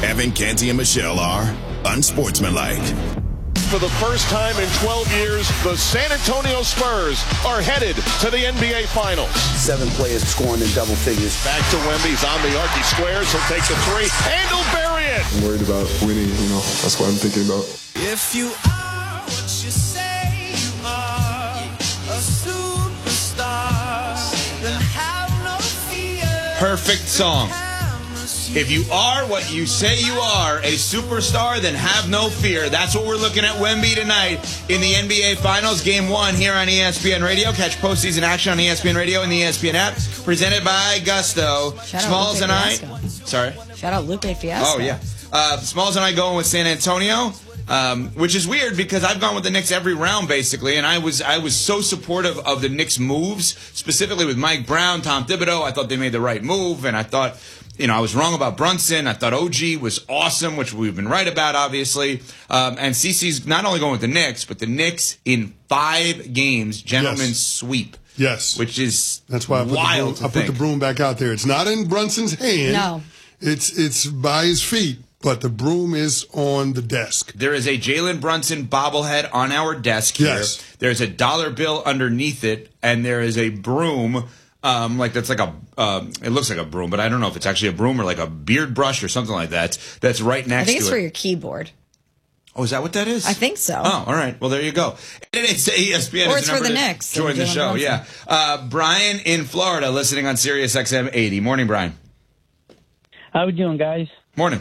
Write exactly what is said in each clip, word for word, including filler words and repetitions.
Evan, Canty, and Michelle are unsportsmanlike. For the first time in twelve years, the San Antonio Spurs are headed to the N B A Finals. Seven players scoring in double figures. Back to Wemby. He's on the arc. He squares. He'll take the three. And he'll bury it. I'm worried about winning, you know. That's what I'm thinking about. If you are what you say you are, a superstar, then have no fear. Perfect song. If you are what you say you are, a superstar, then have no fear. That's what we're looking at Wemby tonight in the N B A Finals, Game one here on E S P N Radio. Catch postseason action on E S P N Radio and the E S P N app. Presented by Gusto. Shout Smalls and I. Sorry? Shout out Lupe Fiasco. Oh, yeah. Uh, Smalls and I going with San Antonio. Um, which is weird because I've gone with the Knicks every round basically, and I was I was so supportive of the Knicks' moves, specifically with Mike Brown, Tom Thibodeau. I thought they made the right move, and I thought, you know, I was wrong about Brunson. I thought O G was awesome, which we've been right about, obviously. Um, and CeCe's not only going with the Knicks, but the Knicks in five games, gentlemen's Yes. sweep. Yes. Which is That's why I put, wild the, broom, I to put think. the broom back out there. It's not in Brunson's hand. No. It's, it's by his feet, but the broom is on the desk. There is a Jalen Brunson bobblehead on our desk here. Yes. There's a dollar bill underneath it, and there is a broom. Um, like that's like a, um, it looks like a broom, but I don't know if it's actually a broom or like a beard brush or something like that. That's right next I think to it's it. for your keyboard. Oh, is that what that is? I think so. Oh, all right. Well, there you go. And it's E S P N. Or is it's for number the to Knicks. Join the Jalen show. Brunson. Yeah. Uh, Brian in Florida, listening on Sirius X M eighty. Morning, Brian. How we doing, guys? Morning.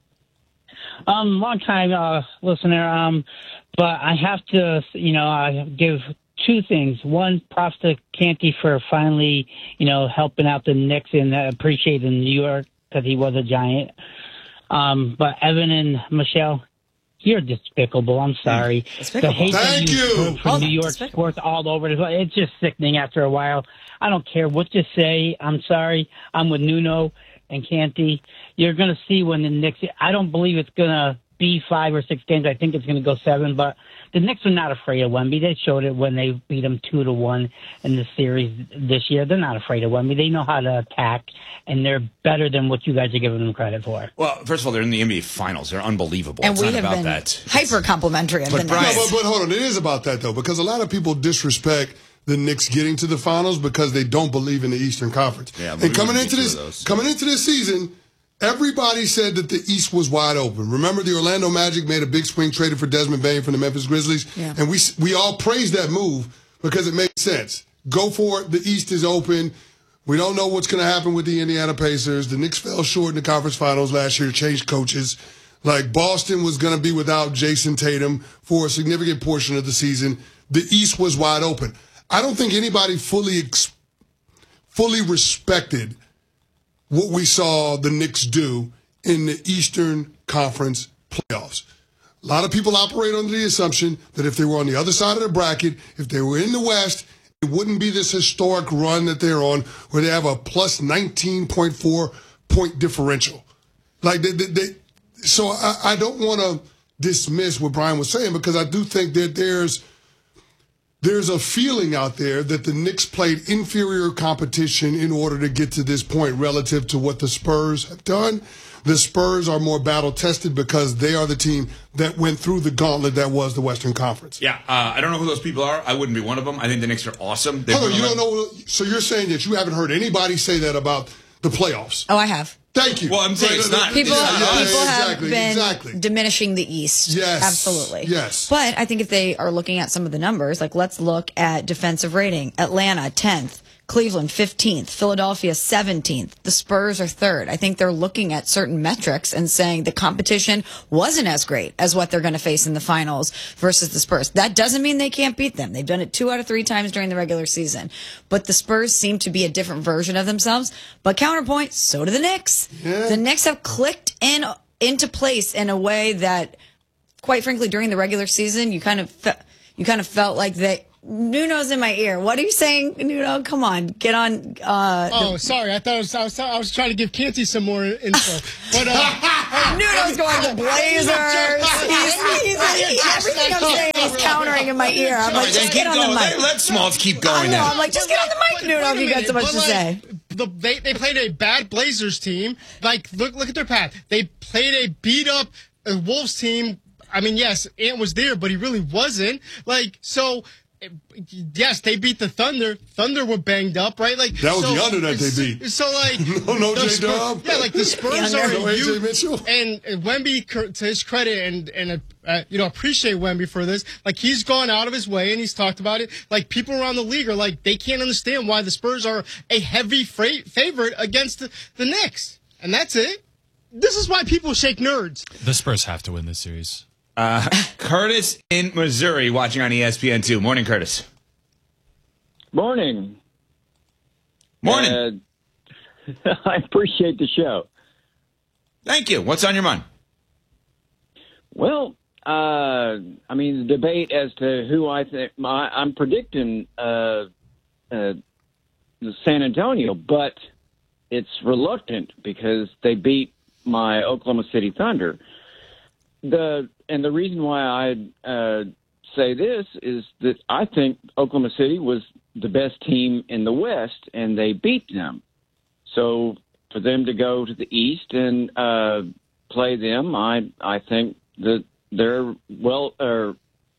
Um, long time uh, listener. Um, but I have to, you know, I give two things. One, props to Canty for finally, you know, helping out the Knicks and uh, appreciating New York because he was a Giant. Um, but Evan and Michelle, you're despicable. I'm sorry. Despicable. The hate that Thank you you. throw for Oh, New York despicable. sports all over the place. It's just sickening after a while. I don't care what you say. I'm sorry. I'm with Nuno and Canty. You're going to see when the Knicks – I don't believe it's going to be five or six games. I think it's going to go seven. But the Knicks are not afraid of Wemby. They showed it when they beat them two to one in the series this year. They're not afraid of Wemby. They know how to attack, and they're better than what you guys are giving them credit for. Well, first of all, they're in the N B A Finals. They're unbelievable. And it's we not have about been that. hyper complimentary of But the Knicks. Brian- No, but, but hold on. It is about that, though, because a lot of people disrespect the Knicks getting to the finals because they don't believe in the Eastern Conference. Yeah, but and we coming wouldn't into get this, two of those. coming into this season, everybody said that the East was wide open. Remember, the Orlando Magic made a big swing, traded for Desmond Bain from the Memphis Grizzlies, Yeah. and we we all praised that move because it made sense. Go for it. The East is open. We don't know what's going to happen with the Indiana Pacers. The Knicks fell short in the conference finals last year, changed coaches. Like Boston was going to be without Jason Tatum for a significant portion of the season. The East was wide open. I don't think anybody fully ex- fully respected what we saw the Knicks do in the Eastern Conference playoffs. A lot of people operate under the assumption that if they were on the other side of the bracket, if they were in the West, it wouldn't be this historic run that they're on where they have a plus nineteen point four point differential. Like they, they, they so I, I don't want to dismiss what Brian was saying because I do think that there's There's a feeling out there that the Knicks played inferior competition in order to get to this point relative to what the Spurs have done. The Spurs are more battle-tested because they are the team that went through the gauntlet that was the Western Conference. Yeah, uh, I don't know who those people are. I wouldn't be one of them. I think the Knicks are awesome. They Hold on, won you eleven don't know, so you're saying that you haven't heard anybody say that about the playoffs? Oh, I have. Thank you. Well, I'm saying it's not. People, Yeah, yeah, people have exactly, been exactly. diminishing the East. Yes. Absolutely. Yes. But I think if they are looking at some of the numbers, like let's look at defensive rating. Atlanta, tenth. Cleveland, fifteenth. Philadelphia, seventeenth. The Spurs are third. I think they're looking at certain metrics and saying the competition wasn't as great as what they're going to face in the finals versus the Spurs. That doesn't mean they can't beat them. They've done it two out of three times during the regular season. But the Spurs seem to be a different version of themselves. But counterpoint, so do the Knicks. Yeah. The Knicks have clicked in into place in a way that, quite frankly, during the regular season, you kind of fe- you kind of felt like they. Nuno's in my ear. What are you saying, Nuno? Come on, get on. Uh, Oh, the- sorry. I thought I was, I was I was trying to give Canty some more info. But uh, Nuno's going to Blazers. He's, he's, he's, everything I'm saying is countering in my ear. I'm like, Then just keep get on going. the Let, mic. let Smalls keep I going know. now. I'm like, just get on the mic, Nuno, if you got so much to say. the they, they played a bad Blazers team. Like, look look at their path. They played a beat up uh, Wolves team. I mean, yes, Ant was there, but he really wasn't. Like, so. Yes, they beat the Thunder. Thunder were banged up, right? Like that was so, the under that they beat. So, like, no, no, the J Spurs, Dub. yeah, like the Spurs yeah, are no, you, A J Mitchell. And, and Wemby, to his credit, and and uh, you know, appreciate Wemby for this. Like, he's gone out of his way and he's talked about it. Like, people around the league are like, they can't understand why the Spurs are a heavy freight favorite against the, the Knicks, and that's it. This is why people shake nerds. The Spurs have to win this series. Uh, Curtis in Missouri, watching on E S P N two. Morning, Curtis. Morning. Morning. Uh, I appreciate the show. Thank you. What's on your mind? Well, uh, I mean, the debate as to who I think my, I'm predicting uh, uh, San Antonio, but it's reluctant because they beat my Oklahoma City Thunder. The and the reason why I uh, say this is that I think Oklahoma City was the best team in the West, and they beat them. So for them to go to the East and uh, play them, I I think that they're well. Uh,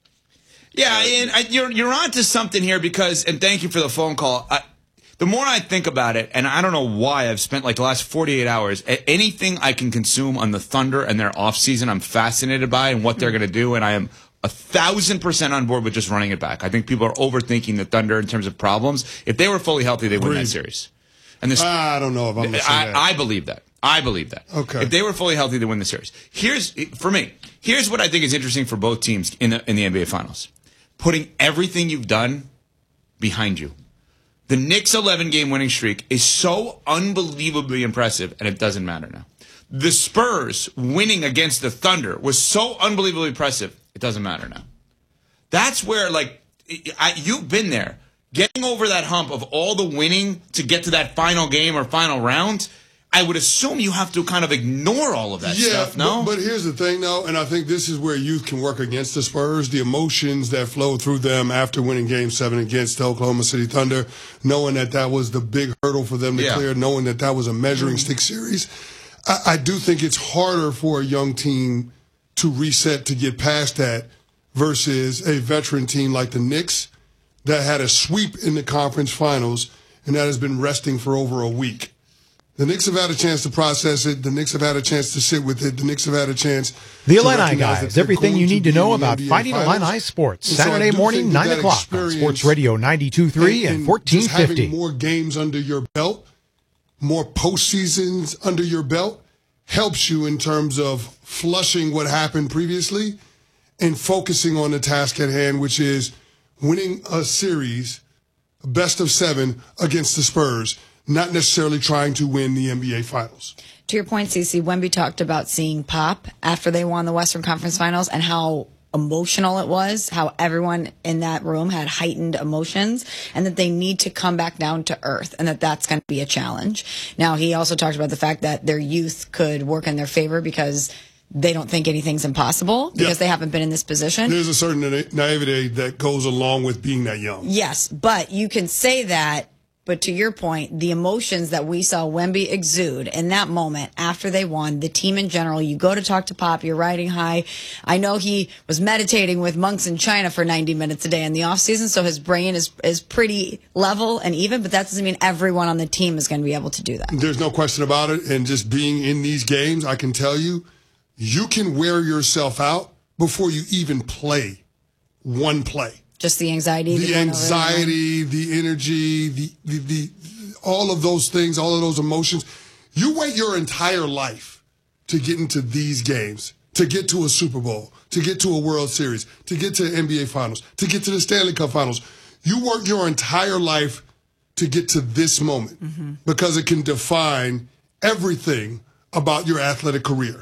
yeah, and I, you're you're onto something here because, and thank you for the phone call. I, the more I think about it, and I don't know why I've spent like the last forty-eight hours, anything I can consume on the Thunder and their offseason, I'm fascinated by and what they're going to do, and I am a thousand percent on board with just running it back. I think people are overthinking the Thunder in terms of problems. If they were fully healthy, they win that series. And this, I don't know if I'm going to say I, that. I believe that. I believe that. Okay. If they were fully healthy, they win the series. Here's for me. Here's what I think is interesting for both teams in the in the N B A Finals: putting everything you've done behind you. The Knicks' eleven-game winning streak is so unbelievably impressive, and it doesn't matter now. The Spurs winning against the Thunder was so unbelievably impressive. It doesn't matter now. That's where, like, I, you've been there. Getting over that hump of all the winning to get to that final game or final round, I would assume you have to kind of ignore all of that yeah, stuff, no? But, but here's the thing, though, and I think this is where youth can work against the Spurs, the emotions that flow through them after winning Game seven against the Oklahoma City Thunder, knowing that that was the big hurdle for them to Yeah. clear, knowing that that was a measuring stick series. I, I do think it's harder for a young team to reset to get past that versus a veteran team like the Knicks that had a sweep in the conference finals and that has been resting for over a week. The Knicks have had a chance to process it. The Knicks have had a chance to sit with it. The Knicks have had a chance. The to Illini recognize Guys, that they're everything going you need to be know in the about N B A Fighting Finals. Illini Sports. And so I Saturday do morning, think that nine that o'clock on experience Sports Radio ninety-two point three and fourteen just having fifty. more games under your belt, more postseasons under your belt, helps you in terms of flushing what happened previously and focusing on the task at hand, which is winning a series, best of seven against the Spurs, not necessarily trying to win the N B A Finals. To your point, Cece, Wemby talked about seeing Pop after they won the Western Conference Finals and how emotional it was, how everyone in that room had heightened emotions, and that they need to come back down to earth, and that that's going to be a challenge. Now, he also talked about the fact that their youth could work in their favor because they don't think anything's impossible because Yeah. they haven't been in this position. There's a certain na- naivety that goes along with being that young. Yes, but you can say that. But to your point, the emotions that we saw Wemby exude in that moment after they won, the team in general, you go to talk to Pop, you're riding high. I know he was meditating with monks in China for ninety minutes a day in the offseason, so his brain is, is pretty level and even, but that doesn't mean everyone on the team is going to be able to do that. There's no question about it. And just being in these games, I can tell you, you can wear yourself out before you even play one play. Just the anxiety. The going over anxiety, the energy, the, the, the, all of those things, all of those emotions. You wait your entire life to get into these games, to get to a Super Bowl, to get to a World Series, to get to N B A Finals, to get to the Stanley Cup Finals. You work your entire life to get to this moment Mm-hmm. because it can define everything about your athletic career.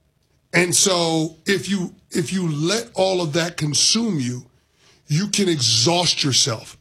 And so if you if you let all of that consume you, you can exhaust yourself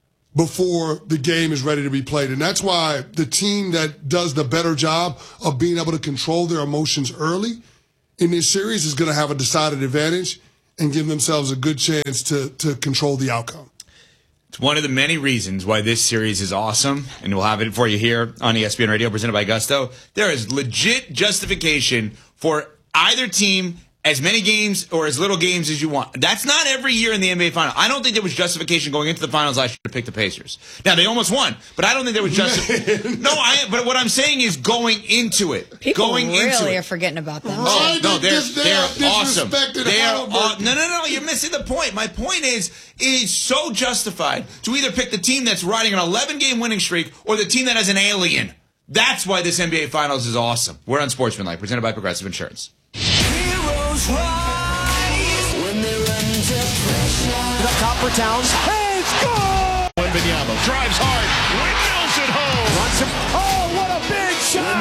before the game is ready to be played. And that's why the team that does the better job of being able to control their emotions early in this series is going to have a decided advantage and give themselves a good chance to, to control the outcome. It's one of the many reasons why this series is awesome, and we'll have it for you here on E S P N Radio, presented by Gusto. There is legit justification for either team, as many games or as little games as you want. That's not every year in the N B A Final. I don't think there was justification going into the finals last year to pick the Pacers. Now, they almost won, but I don't think there was justification. No, I. But what I'm saying is going into it. People going really into it. are forgetting about them. Oh, no, they're, This- they they're are awesome. disrespected They are Halliburton. aw- no, no, no, you're missing the point. My point is, it is so justified to either pick the team that's riding an eleven-game winning streak or the team that has an alien. That's why this N B A Finals is awesome. We're on Sportsmanlike, presented by Progressive Insurance. Heroes rise when they run to pressure. The top for Towns. Hey, score! Wembanyama drives hard, windmills it home. Runs him. Oh, what a big shot!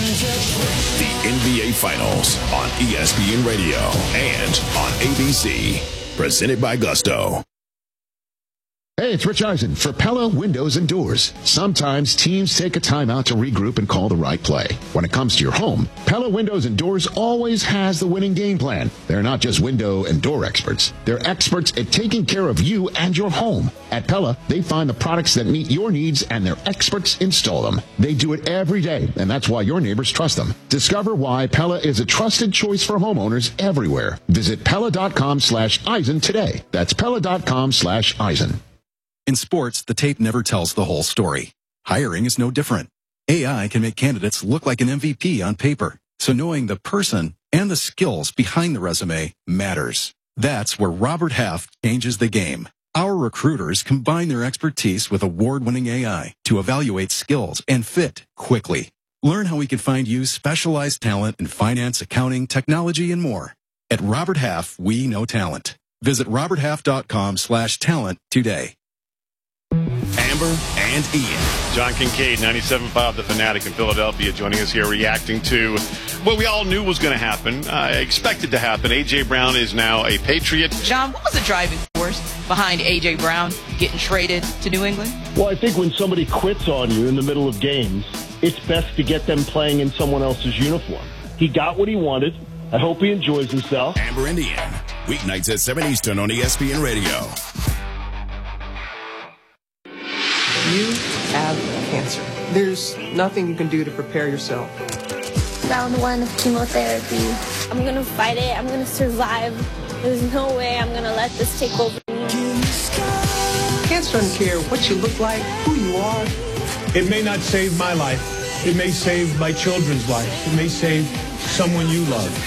The N B A Finals on E S P N Radio and on A B C. Presented by Gusto. Hey, it's Rich Eisen for Pella Windows and Doors. Sometimes teams take a time out to regroup and call the right play. When it comes to your home, Pella Windows and Doors always has the winning game plan. They're not just window and door experts. They're experts at taking care of you and your home. At Pella, they find the products that meet your needs and their experts install them. They do it every day, and that's why your neighbors trust them. Discover why Pella is a trusted choice for homeowners everywhere. Visit Pella.com slash Eisen today. That's Pella.com slash Eisen. In sports, the tape never tells the whole story. Hiring is no different. A I can make candidates look like an M V P on paper, so knowing the person and the skills behind the resume matters. That's where Robert Half changes the game. Our recruiters combine their expertise with award-winning A I to evaluate skills and fit quickly. Learn how we can find you specialized talent in finance, accounting, technology, and more. At Robert Half, we know talent. Visit roberthalf.com slash talent today. Amber and Ian. John Kincaid, ninety-seven point five The Fanatic in Philadelphia, joining us here, reacting to what we all knew was going to happen, uh, expected to happen. A J. Brown is now a Patriot. John, what was the driving force behind A J. Brown getting traded to New England? Well, I think when somebody quits on you in the middle of games, it's best to get them playing in someone else's uniform. He got what he wanted. I hope he enjoys himself. Amber and Ian. Weeknights at seven Eastern on E S P N Radio. You have cancer. There's nothing you can do to prepare yourself. Round one of chemotherapy. I'm gonna fight it. I'm gonna survive. There's no way I'm gonna let this take over me. Cancer doesn't care what you look like, who you are. It may not save my life. It may save my children's life. It may save someone you love.